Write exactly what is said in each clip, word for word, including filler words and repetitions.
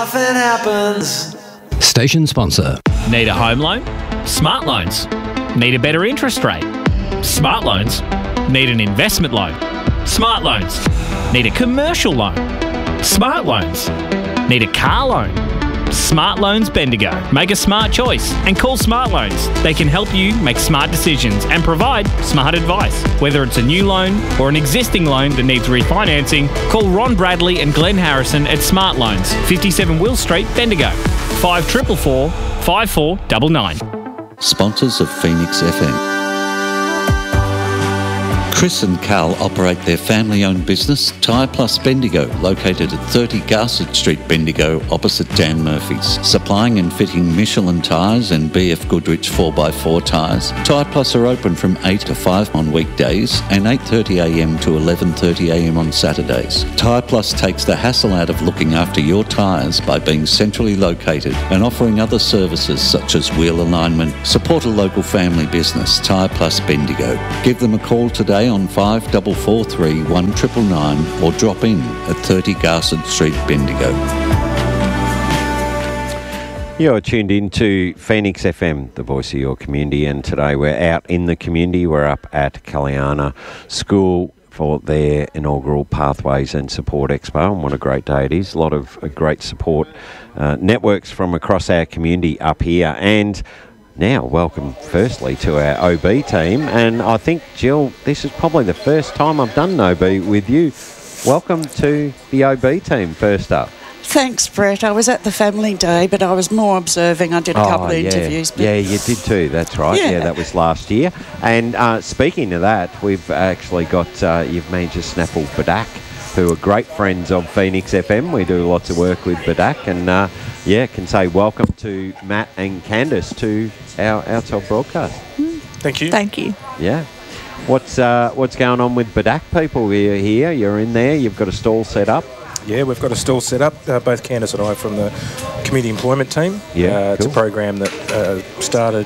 Nothing happens. Station sponsor. Need a home loan? Smart Loans. Need a better interest rate? Smart Loans. Need an investment loan? Smart Loans. Need a commercial loan? Smart Loans. Need a car loan? Smart Loans Bendigo. Make a smart choice and call Smart Loans. They can help you make smart decisions and provide smart advice. Whether it's a new loan or an existing loan that needs refinancing, call Ron Bradley and Glenn Harrison at Smart Loans, fifty-seven Will Street, Bendigo. five four four four, five four nine nine. Sponsors of Phoenix F M. Chris and Carl operate their family-owned business, Tyre Plus Bendigo, located at thirty Garsett Street, Bendigo, opposite Dan Murphy's. Supplying and fitting Michelin tyres and B F Goodrich four by four tyres. Tyre Plus are open from eight to five on weekdays and eight thirty a m to eleven thirty a m on Saturdays. Tyre Plus takes the hassle out of looking after your tyres by being centrally located and offering other services such as wheel alignment. Support a local family business, Tyre Plus Bendigo. Give them a call today on five four four three, one nine nine nine or drop in at thirty Garsett Street, Bendigo. You're tuned in to Phoenix F M, the voice of your community, and today we're out in the community. We're up at Kaliana School for their inaugural Pathways and Support Expo, and what a great day it is. A lot of uh, great support uh, networks from across our community up here, and now, welcome firstly to our O B team, and I think, Jill, this is probably the first time I've done an O B with you. Welcome to the O B team first up. Thanks, Brett. I was at the family day, but I was more observing. I did a oh, couple of yeah. interviews. But yeah, you did too, that's right. Yeah, yeah that was last year. And uh, speaking of that, we've actually got, uh, you've managed to snaffle Badak, who are great friends of Phoenix F M. We do lots of work with Badak, and uh, yeah, can say welcome to Matt and Candice to our outside broadcast. Thank you. Thank you. Yeah. What's uh, what's going on with Badak people? You're here, you're in there, you've got a stall set up. Yeah, we've got a stall set up. Uh, both Candice and I from the Community Employment Team. Yeah, uh, cool. It's a program that uh, started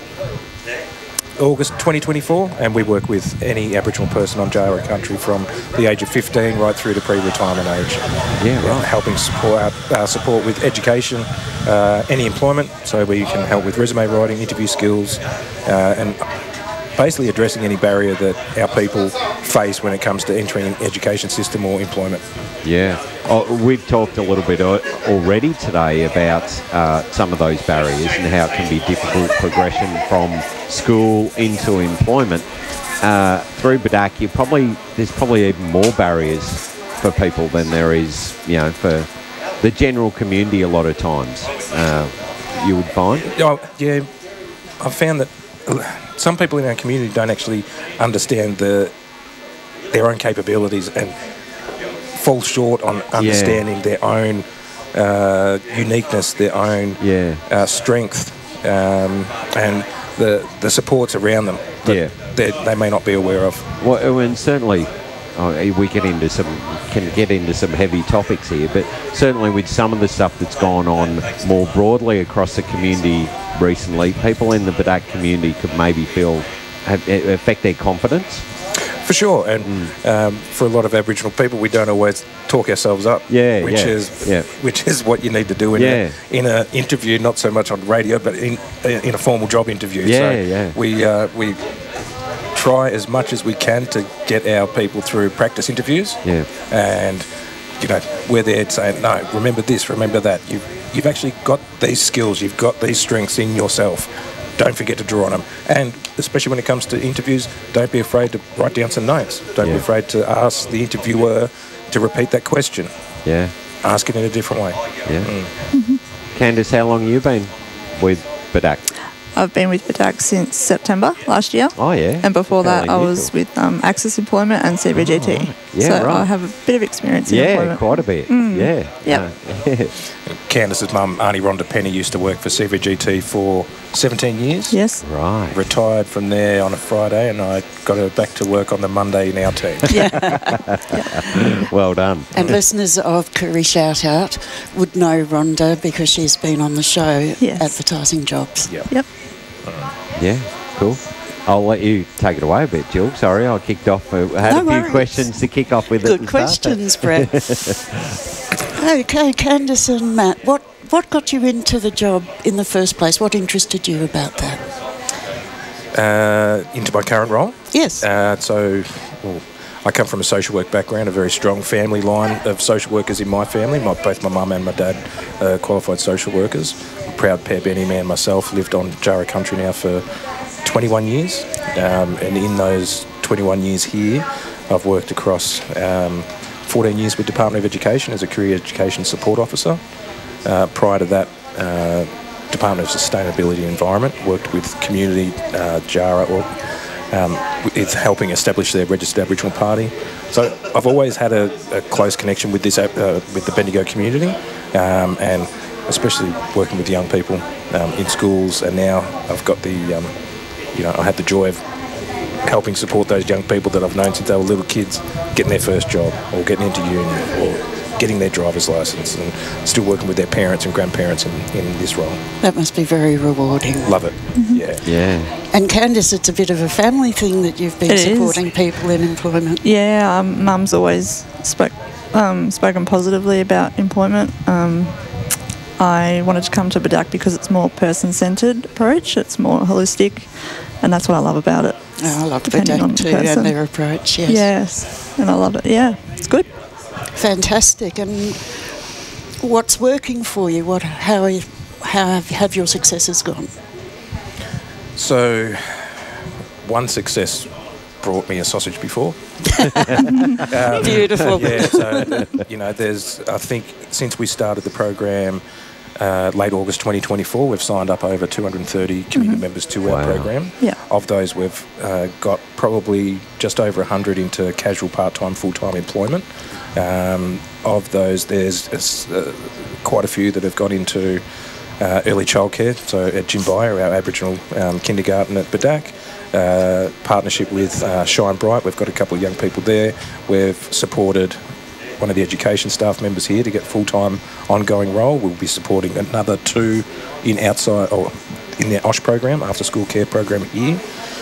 August twenty twenty-four, and we work with any Aboriginal person on J R A country from the age of fifteen right through to pre-retirement age. Yeah, right. Uh, helping support uh, support with education, uh, any employment, so we can help with resume writing, interview skills, uh, and basically addressing any barrier that our people face when it comes to entering an education system or employment. Yeah. Oh, we've talked a little bit already today about uh, some of those barriers and how it can be difficult progression from school into employment. Uh, through Badak, you probably there's probably even more barriers for people than there is, you know, for the general community a lot of times, uh, you would find. Oh, yeah, I've found that some people in our community don't actually understand the their own capabilities and fall short on understanding yeah. their own uh, uniqueness, their own yeah. uh, strength, um, and the the supports around them that yeah. they may not be aware of. Well, and certainly oh, we get into some can get into some heavy topics here, but certainly with some of the stuff that's gone on more broadly across the community recently, people in the Badak community could maybe feel have, affect their confidence. For sure, and mm. um, for a lot of Aboriginal people, we don't always talk ourselves up. Yeah, which yeah, is yeah. which is what you need to do in yeah. a in a interview, not so much on radio, but in in a formal job interview. Yeah, so yeah. We uh, we try as much as we can to get our people through practice interviews. Yeah, and you know we're there saying, no, remember this, remember that. You you've actually got these skills, you've got these strengths in yourself. Don't forget to draw on them. And especially when it comes to interviews, don't be afraid to write down some notes. Don't yeah. be afraid to ask the interviewer to repeat that question. Yeah. Ask it in a different way. Yeah. Mm. Mm-hmm. Candice, how long have you been with Badak? I've been with Badak since September last year. Oh, yeah. And before how that, I was with um, Access Employment and C B G T. Oh, right. Yeah, so right. I have a bit of experience in yeah, employment. Yeah, quite a bit. Mm. Yeah. Yep. Uh, yeah. Candice's mum, Auntie Rhonda Penny, used to work for C B G T for seventeen years. Yes. Right. Retired from there on a Friday, and I got her back to work on the Monday in our team. Yeah. yeah. Well done. And listeners of Curry Shout Out would know Rhonda because she's been on the show yes. advertising jobs. Yep. Yep. Yeah, cool. I'll let you take it away a bit, Jill. Sorry, I kicked off. I had no a few worries. questions to kick off with. Good questions, Brett. Okay, Candice and Matt, what, what got you into the job in the first place? What interested you about that? Uh, into my current role? Yes. Uh, so, well, I come from a social work background, a very strong family line of social workers in my family. My, both my mum and my dad are qualified social workers. I'm a proud Pear Benny man myself, lived on Jarrah country now for twenty-one years. Um, and in those twenty-one years here, I've worked across um, fourteen years with Department of Education as a career education support officer. Uh, prior to that, uh, Department of Sustainability and Environment, worked with community uh, Jarrah or um, with helping establish their registered Aboriginal party. So I've always had a, a close connection with this uh, with the Bendigo community, um, and especially working with young people um, in schools. And now I've got the, um, you know, I had the joy of helping support those young people that I've known since they were little kids, getting their first job or getting into uni or getting their driver's licence, and still working with their parents and grandparents in, in this role. That must be very rewarding. Love it. Mm-hmm. Yeah. Yeah. And Candice, it's a bit of a family thing that you've been It supporting is. people in employment. Yeah, um, Mum's always spoke, um, spoken positively about employment. Um, I wanted to come to B D A C because it's more person-centred approach. It's more holistic, and that's what I love about it. Oh, I love B D Depending A on C the too person. and their approach, yes. Yes, and I love it. Yeah, it's good. Fantastic. And what's working for you? What, how, are you, how have, have your successes gone? So, one success brought me a sausage before. um, Beautiful. Yeah, so, you know, there's, I think, since we started the program uh, late August twenty twenty-four, we've signed up over two hundred thirty community mm-hmm. members to our Wow. program. Yeah. Of those, we've uh, got probably just over one hundred into casual, part-time, full-time employment. Um, of those, there's uh, quite a few that have got into uh, early childcare, so at Jimbai, our Aboriginal um, kindergarten at B D A C. Uh, partnership with uh, Shine Bright, we've got a couple of young people there. We've supported one of the education staff members here to get full-time ongoing role. We'll be supporting another two in outside or in the O S H program, after school care program here.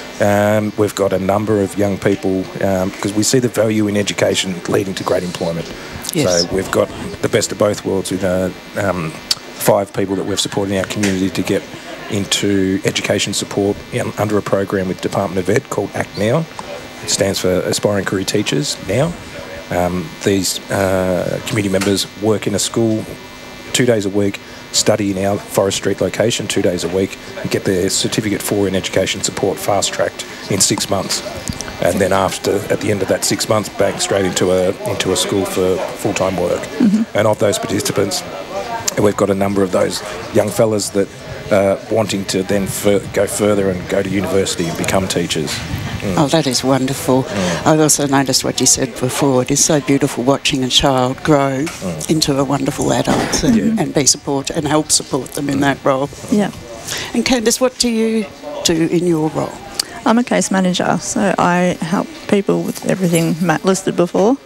Um, we've got a number of young people because um, we see the value in education leading to great employment. Yes. So we've got the best of both worlds with uh, um, five people that we've supported in our community to get into education support in, under a program with Department of Ed called ACT Now. It stands for Aspiring Career Teachers Now. Um, these uh, community members work in a school two days a week, study in our Forest Street location two days a week, and get their certificate four in education support fast-tracked in six months. And then after, at the end of that six months, bang, straight into a into a school for full-time work. Mm-hmm. And of those participants, we've got a number of those young fellas that uh, wanting to then fur- go further and go to university and become teachers. Mm. Oh, that is wonderful. Mm. I also noticed what you said before. It is so beautiful watching a child grow mm. into a wonderful adult and, yeah. and be support and help support them in mm. that role. Yeah. And Candice, what do you do in your role? I'm a case manager, so I help people with everything Matt listed before.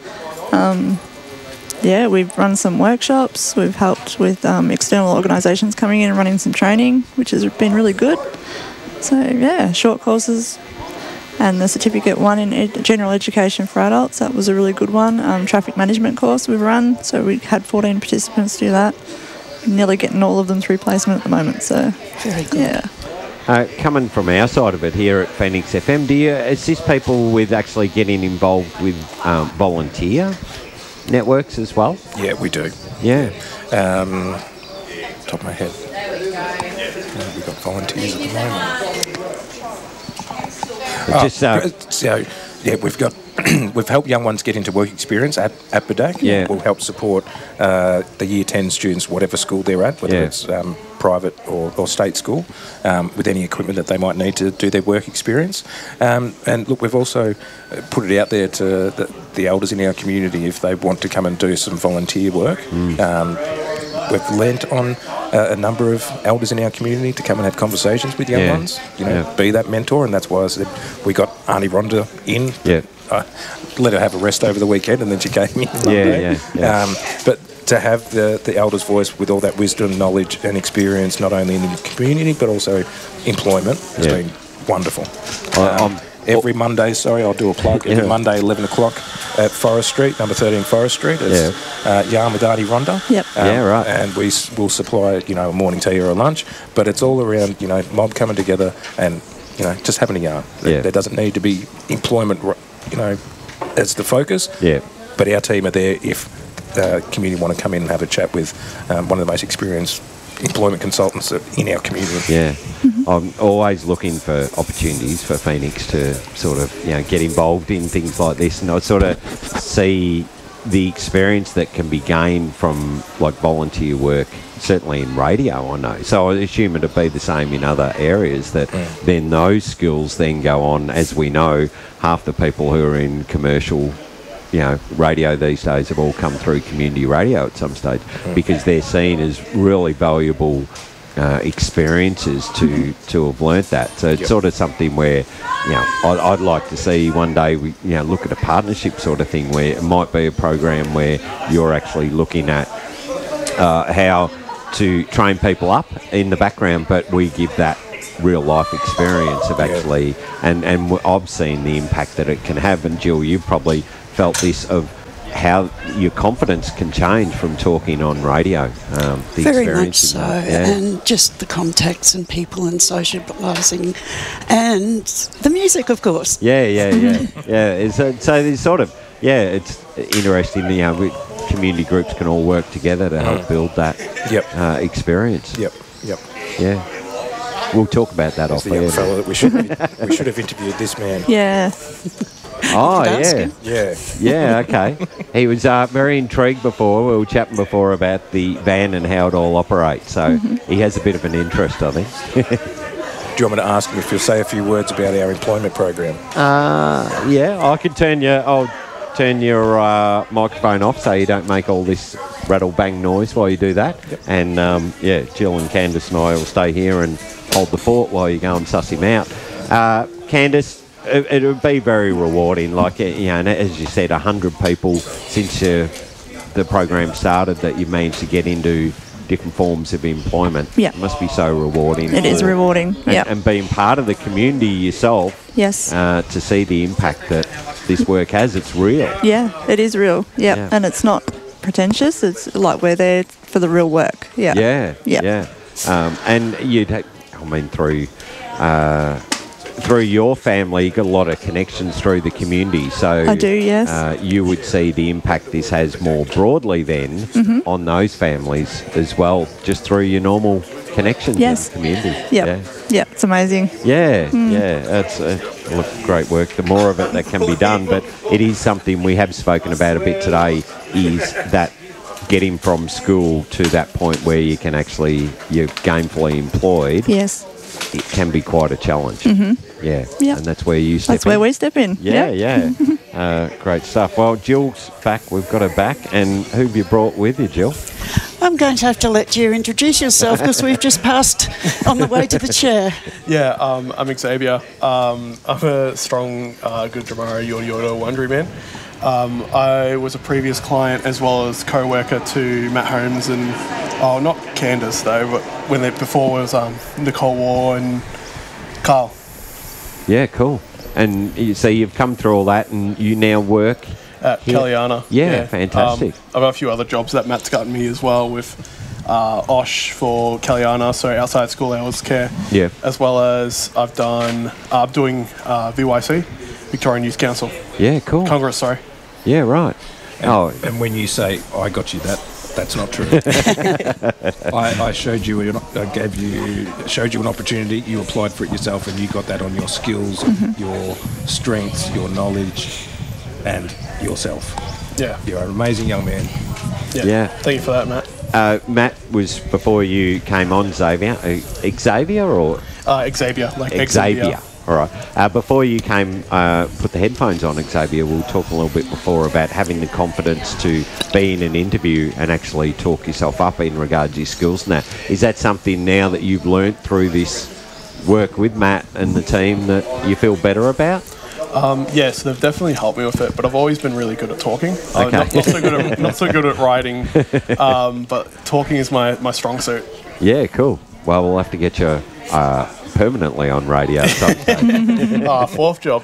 Um, yeah, we've run some workshops. We've helped with um, external organisations coming in and running some training, which has been really good. So, yeah, short courses. And the certificate one in ed- general education for adults, that was a really good one. Um, traffic management course we've run, so we had fourteen participants do that. Nearly getting all of them through placement at the moment, so very good. Yeah. Uh, coming from our side of it here at Phoenix F M, do you assist people with actually getting involved with um, volunteer networks as well? Yeah, we do. Yeah. Um, top of my head. Uh, we've got volunteers at the moment. Oh, Just, uh, so, yeah, we've got we've helped young ones get into work experience at, at B D A C. Yeah. We'll help support uh, the year ten students, whatever school they're at, whether yeah. it's um, private or, or state school, um, with any equipment that they might need to do their work experience. Um, and look, we've also put it out there to the, the elders in our community if they want to come and do some volunteer work. Mm. Um, We've lent on uh, a number of elders in our community to come and have conversations with young yeah. ones, you know, yeah. be that mentor, and that's why I said we got Auntie Rhonda in. Yeah. I let her have a rest over the weekend, and then she came in. Yeah, yeah, yeah. Um, but to have the, the elders' voice with all that wisdom, knowledge, and experience, not only in the community but also employment, has yeah. been wonderful. I, um, I'm every Monday, sorry, I'll do a plug. Every Yeah. Monday, eleven o'clock at Forest Street, number thirteen Forest Street. It's uh, Yarn with Artie Ronda. Yep. Yeah, right. And we s- will supply, you know, a morning tea or a lunch, but it's all around, you know, mob coming together and, you know, just having a yarn. There- Yeah. There doesn't need to be employment, r- you know, as the focus. Yeah. But our team are there if the community want to come in and have a chat with um, one of the most experienced employment consultants in our community. Yeah, I'm always looking for opportunities for Phoenix to sort of, you know, get involved in things like this, and I sort of see the experience that can be gained from like volunteer work, certainly in radio, I know. So I assume it'd be the same in other areas, that Mm. then those skills then go on. As we know, half the people who are in commercial, you know, radio these days have all come through community radio at some stage, because they're seen as really valuable uh, experiences to to have learnt that. So it's Yep. sort of something where, you know, I'd, I'd like to see one day we, you know, look at a partnership sort of thing where it might be a program where you're actually looking at uh, how to train people up in the background, but we give that real life experience of actually, and, and w- I've seen the impact that it can have, and Jill, you've probably felt this, of how your confidence can change from talking on radio. Um, the Very much experience in so, that, yeah. and just the contacts and people and socialising, and the music, of course. Yeah, yeah, yeah, yeah. It's, uh, so there's sort of, yeah, it's interesting. You know, we, community groups can all work together to help build that Yep. uh, experience. Yep. Yep. Yeah, we'll talk about that That's off the young air. fellow that we should we should have interviewed this man. Yeah. Oh, Could ask yeah. him. Yeah. Yeah, okay. He was uh, very intrigued before. We were chatting before about the van and how it all operates. So he has a bit of an interest, I think. Do you want me to ask him if you'll say a few words about our employment program? Uh, yeah, I could turn your, I'll turn your uh, microphone off so you don't make all this rattle bang noise while you do that. Yep. And um, yeah, Jill and Candice and I will stay here and hold the fort while you go and suss him out. Uh, Candice, it, it would be very rewarding. Like, uh, you know, and as you said, a hundred people since uh, the program started that you've managed to get into different forms of employment. Yeah. It must be so rewarding. It is for- rewarding. And, Yeah. and being part of the community yourself, Yes. uh, to see the impact that this work has, it's real. Yeah, it is real. Yep. Yeah. And it's not pretentious. It's like we're there for the real work. Yeah. Yeah, Yeah. yeah. Um, and you'd, ha- I mean, through uh, through your family, you got a lot of connections through the community. So I do, yes. Uh, you would see the impact this has more broadly then Mm-hmm. on those families as well, just through your normal connections Yes. in the community. Yep. Yeah. Yeah. It's amazing. Yeah, yeah, that's uh, look, great work. The more of it that can be done, but it is something we have spoken about a bit today, is that getting from school to that point where you can actually, you're gainfully employed, Yes. it can be quite a challenge. Mm-hmm. Yeah, Yep. and that's where you step That's where in. we step in. Yeah, Yep. yeah. uh, great stuff. Well, Jill's back. We've got her back. And who have you brought with you, Jill? I'm going to have to let you introduce yourself because we've just passed on the way to the chair. Yeah, um, I'm Xavier. Um, I'm a strong uh, good Jamara Yorta Yorta Wondery man. Um, I was a previous client as well as co-worker to Matt Holmes and, oh, not Candice though, but when they before was um, Nicole War and Carl. Yeah, cool. And you, so you've come through all that and you now work At here. Kellyana. Yeah, fantastic. Um, I've got a few other jobs that Matt's gotten me as well with uh, Osh for Kellyana, so outside school hours care. Yeah. As well as I've done, uh, I'm doing uh, V Y C, Victorian Youth Council. Yeah, cool. Congress, sorry. Yeah, right. And, Oh, and when you say, I got you that, that's not true. I, I showed you, an, I gave you, showed you an opportunity, you applied for it yourself and you got that on your skills, your strengths, your knowledge and yourself. Yeah. You're an amazing young man. Yeah. Yeah. Thank you for that, Matt. uh, Matt was before you came on, Xavier. Uh, Xavier or Uh, Xavier, like Xavier? Xavier. All right. Uh, before you came, uh, put the headphones on, Xavier, we'll talk a little bit before about having the confidence to be in an interview and actually talk yourself up in regards to your skills and that. Is that something now that you've learnt through this work with Matt and the team that you feel better about? Um, yes, they've definitely helped me with it, but I've always been really good at talking. Uh, Okay. not, not so good at not so good at writing, um, but talking is my, my strong suit. Yeah, cool. Well, we'll have to get you uh, permanently on radio someday. Ah, fourth job.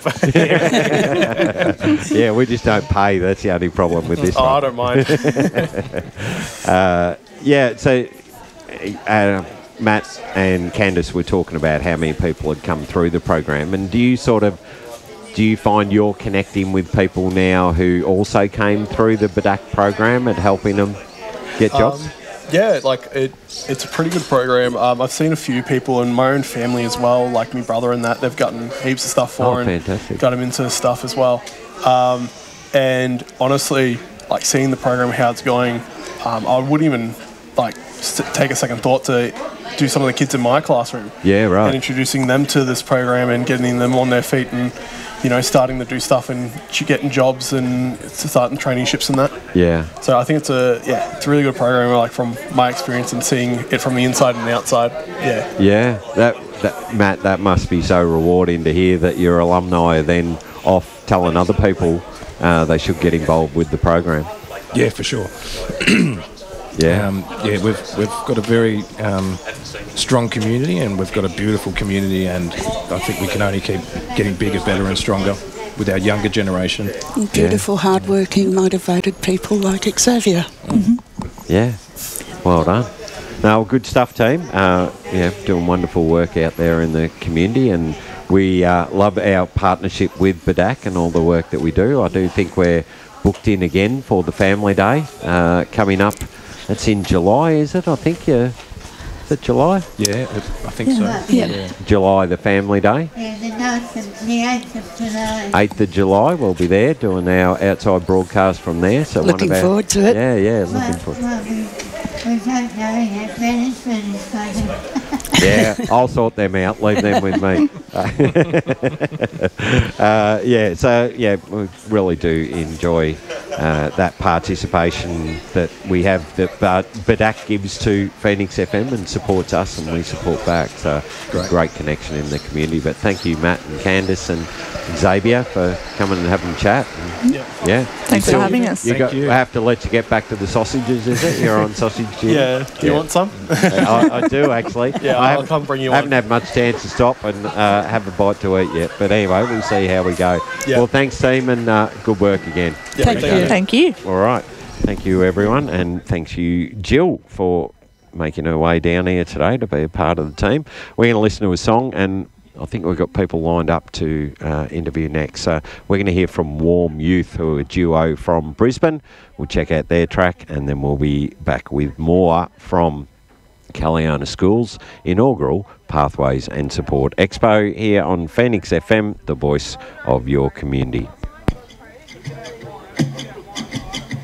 Yeah, we just don't pay. That's the only problem with this Oh, one. I don't mind. Uh, yeah, so uh, Matt and Candice were talking about how many people had come through the program, and do you sort of do you find you're connecting with people now who also came through the B D A C program and helping them get jobs? Um, yeah, like it, it's a pretty good program. Um, I've seen a few people in my own family as well, like my brother and that. They've gotten heaps of stuff for Oh, and fantastic. got them into stuff as well. Um, and honestly, like seeing the program, how it's going, um, I wouldn't even like st- take a second thought to do some of the kids in my classroom. Yeah, right. And introducing them to this program and getting them on their feet and, you know, starting to do stuff and getting jobs and starting traineeships and that. Yeah. So I think it's a yeah, it's a really good program. Like from my experience and seeing it from the inside and the outside. Yeah. Yeah, that, that Matt, that must be so rewarding to hear that your alumni are then off telling other people uh, they should get involved with the program. Yeah, for sure. Yeah. Um, yeah, we've we've got a very um, strong community, and we've got a beautiful community, and I think we can only keep getting bigger, better, and stronger with our younger generation. Beautiful, hard-working, motivated people like Xavier. Yeah, well done. No, good stuff, team. Uh, yeah, doing wonderful work out there in the community, and we uh, love our partnership with B D A C and all the work that we do. I do think we're booked in again for the Family Day uh, coming up. That's in July, is it? I think, yeah. Is it July? Yeah, I think so. Yeah. July, the Family Day. Yeah, the ninth of, the eighth of July. eighth of July, we'll be there doing our outside broadcast from there. So Looking one of our, forward to it. Yeah, yeah, Well, looking forward. well, we, we don't know yet. Management is going to... Yeah, I'll sort them out. Leave them with me. uh, yeah, so yeah, we really do enjoy uh, that participation that we have that uh, B D A C gives to Phoenix F M and supports us, and we support back. So great, great connection in the community. But thank you, Matt and Candice and Xavier, for coming and having a chat. And, Yeah. yeah. Thanks for having us. You Thank got, you. I have to let you get back to the sausages, is it? You're on sausage duty? Yeah. Do you want some? I, I do actually. Yeah, I I'll haven't- come bring you I haven't one. had much chance to stop and uh, have a bite to eat yet. But anyway, we'll see how we go. Yeah. Well, thanks, team, and uh, good work again. Yeah, Thank you. Thank you. All right. Thank you, everyone. And thanks you, Jill, for making her way down here today to be a part of the team. We're going to listen to a song, and I think we've got people lined up to uh, interview next. So we're going to hear from Warm Youth, who are a duo from Brisbane. We'll check out their track, and then we'll be back with more from Caliana Schools' inaugural Pathways and Support Expo here on Phoenix F M, the voice of your community.